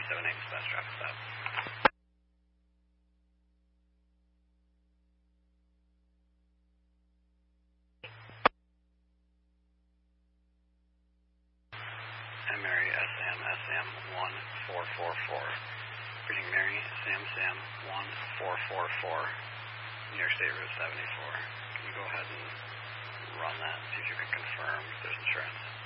78 dispatch traffic stop. And Mary, SM 1444. Reading Mary, Sam 1444. New York State Route 74. Can you go ahead and run that and see if you can confirm if there's insurance?